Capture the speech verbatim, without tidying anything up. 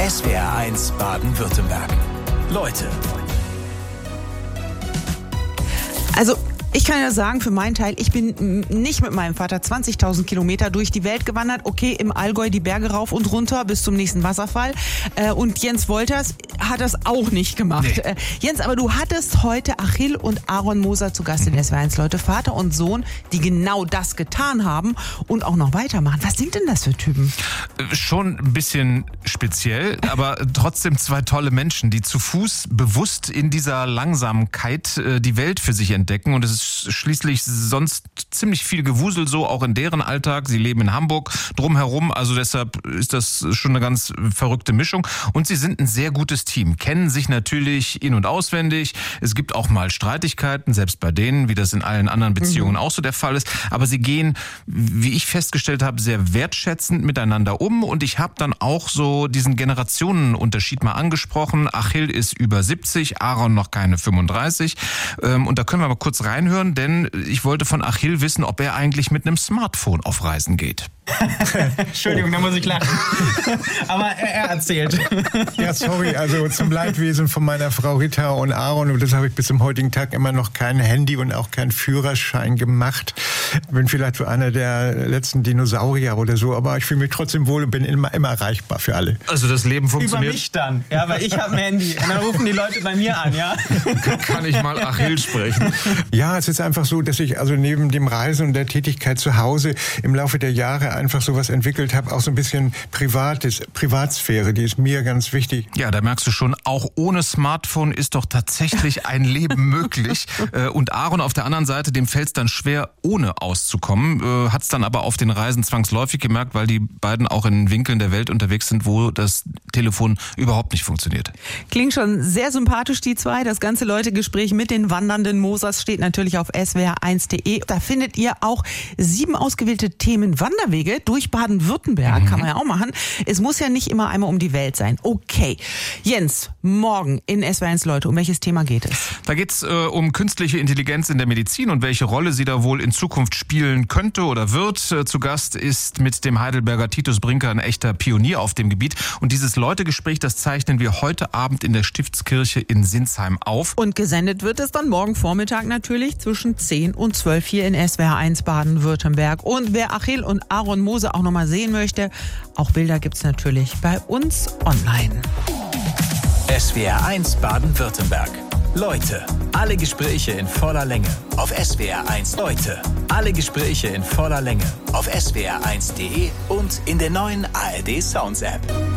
S W R eins Baden-Württemberg. Leute. Also, ich kann ja sagen, für meinen Teil, ich bin nicht mit meinem Vater zwanzigtausend Kilometer durch die Welt gewandert. Okay, im Allgäu die Berge rauf und runter bis zum nächsten Wasserfall. Und Jens Wolters hat das auch nicht gemacht. Nee. Jens, aber du hattest heute Achill und Aaron Moser zu Gast in S W R eins, Leute. Vater und Sohn, die genau das getan haben und auch noch weitermachen. Was sind denn das für Typen? Schon ein bisschen speziell, aber trotzdem zwei tolle Menschen, die zu Fuß bewusst in dieser Langsamkeit die Welt für sich entdecken. Und es ist schließlich sonst ziemlich viel Gewusel so, auch in deren Alltag. Sie leben in Hamburg drumherum, also deshalb ist das schon eine ganz verrückte Mischung. Und sie sind ein sehr gutes Team, kennen sich natürlich in- und auswendig. Es gibt auch mal Streitigkeiten, selbst bei denen, wie das in allen anderen Beziehungen mhm. auch so der Fall ist. Aber sie gehen, wie ich festgestellt habe, sehr wertschätzend miteinander um. Und ich habe dann auch so diesen Generationenunterschied mal angesprochen. Achill ist über siebzig, Aaron noch keine fünfunddreißig. Und da können wir mal kurz reinhören. Denn ich wollte von Achill wissen, ob er eigentlich mit einem Smartphone auf Reisen geht. Entschuldigung, da muss ich lachen. Aber er, er erzählt. Ja, sorry, also zum Leidwesen von meiner Frau Rita und Aaron, und das habe ich bis zum heutigen Tag immer noch kein Handy und auch keinen Führerschein gemacht. Bin vielleicht so einer der letzten Dinosaurier oder so, aber ich fühle mich trotzdem wohl und bin immer, immer erreichbar für alle. Also das Leben funktioniert. Über mich dann, ja, weil ich habe ein Handy. Und dann rufen die Leute bei mir an, ja. Kann ich mal Achill sprechen? Ja, es ist einfach so, dass ich also neben dem Reisen und der Tätigkeit zu Hause im Laufe der Jahre einfach sowas entwickelt habe, auch so ein bisschen Privates, Privatsphäre, die ist mir ganz wichtig. Ja, da merkst du schon, auch ohne Smartphone ist doch tatsächlich ein Leben möglich. Und Aaron auf der anderen Seite, dem fällt es dann schwer, ohne auszukommen, hat es dann aber auf den Reisen zwangsläufig gemerkt, weil die beiden auch in Winkeln der Welt unterwegs sind, wo das Telefon überhaupt nicht funktioniert. Klingt schon sehr sympathisch, die zwei. Das ganze Leute-Gespräch mit den wandernden Mosers steht natürlich auf S W R eins punkt de. Da findet ihr auch sieben ausgewählte Themen Wanderwege durch Baden-Württemberg, mhm. kann man ja auch machen. Es muss ja nicht immer einmal um die Welt sein. Okay. Jens, morgen in S W R eins, Leute, um welches Thema geht es? Da geht es äh, um künstliche Intelligenz in der Medizin und welche Rolle sie da wohl in Zukunft spielen könnte oder wird. Äh, zu Gast ist mit dem Heidelberger Titus Brinker ein echter Pionier auf dem Gebiet. Und dieses Leute-Gespräch, das zeichnen wir heute Abend in der Stiftskirche in Sinsheim auf. Und gesendet wird es dann morgen Vormittag natürlich zwischen zehn und zwölf hier in S W R eins Baden-Württemberg. Und wer Achill und Aaron Moser auch noch mal sehen möchte, auch Bilder gibt's natürlich bei uns online. S W R eins Baden-Württemberg. Leute, alle Gespräche in voller Länge auf S W R eins. Leute, alle Gespräche in voller Länge auf S W R eins punkt de und in der neuen A R D Sounds App.